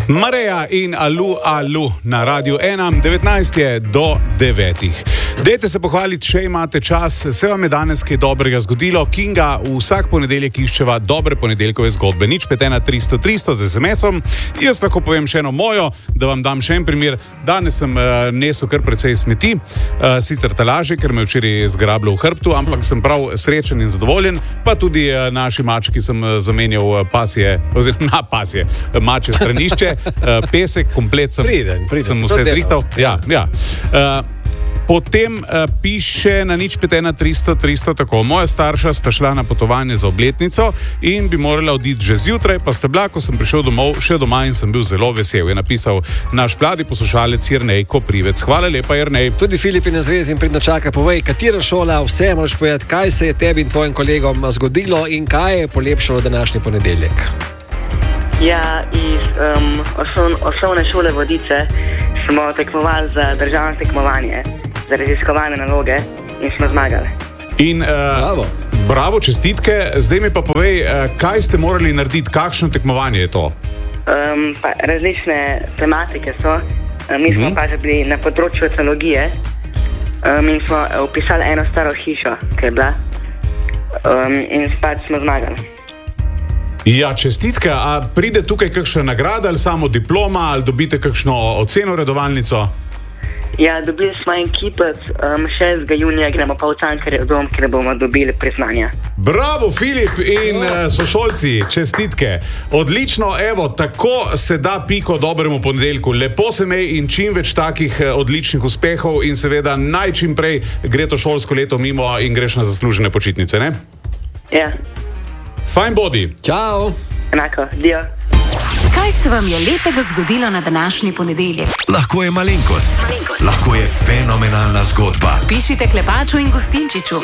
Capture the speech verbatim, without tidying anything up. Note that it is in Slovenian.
Mareja in Alu Alu na Radiu ena, devetnajst je do devetih. Dajte se pohvaliti, če imate čas, se vam je danes kaj dobrega zgodilo. Kinga vsak ponedeljek iščeva dobre ponedeljkove zgodbe. Nič pet ena tristo tristo z es em esom. Jaz lahko povem še eno mojo, da vam dam še en primer. Danes sem uh, nesel kar precej smeti, uh, sicer talaže, ker me včeraj zgrablo v hrbtu, ampak sem prav srečen in zadovoljen. Pa tudi uh, naši mački sem uh, zamenjal uh, pasje, oziroma na pasje, uh, mače stranišče. Uh, pesek, komplet sem, priden, priden, sem vse zrihtal. Ja, ja. Uh, potem uh, piše na nič pet ena tristo tristo tako. Moja starša sta šla na potovanje za obletnico in bi morala oditi že zjutraj, pa sta bila, ko sem prišel domov, še doma in sem bil zelo vesel. Je napisal naš mladi poslušalec Jernej Koprivec. Hvala lepa, Jernej. Tudi Filip je na zvezi in pridno čaka. Povej, katera šola, vse moraš povedati, kaj se je tebi in tvojim kolegom zgodilo in kaj je polepšalo današnji ponedeljek. Ja, iz um, osnovn, osnovne šole Vodice smo tekmovali za državno tekmovanje, za raziskovalne naloge in smo zmagali. In, uh, bravo. Bravo, čestitke. Zdaj mi pa povej, uh, kaj ste morali narediti, kakšno tekmovanje je to? Um, pa, različne tematike so. Um, mi smo mm-hmm. pač bili na področju etnologije um, in smo opisali eno staro hišo, ki je bila um, in pač smo zmagali. Ja, čestitke. A pride tukaj kakšna nagrada ali samo diploma ali dobite kakšno oceno redovalnico? Ja, dobili smo en kipec, um, šestega junija gremo pa v Cankarjev dom, kjer bomo dobili priznanja. Bravo, Filip in uh, sošolci, čestitke. Odlično, evo, tako se da piko dobremu ponedeljku. Lepo se mej in čim več takih uh, odličnih uspehov in seveda najčim prej gre to šolsko leto mimo in greš na zaslužene počitnice, ne? Ja. Fajn bodi. Čau. Enako, dio. Kaj se vam je lepega zgodilo na današnji ponedeljek? Lahko je malenkost, malenkost. Lahko je fenomenalna zgodba. Pišite Klepaču in Gustinčiču.